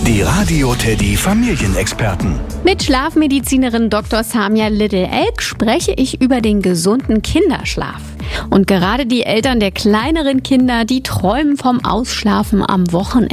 Die Radio Teddy Familienexperten. Mit Schlafmedizinerin Dr. Samia Little-Elk spreche ich über den gesunden Kinderschlaf. Und gerade die Eltern der kleineren Kinder, die träumen vom Ausschlafen am Wochenende.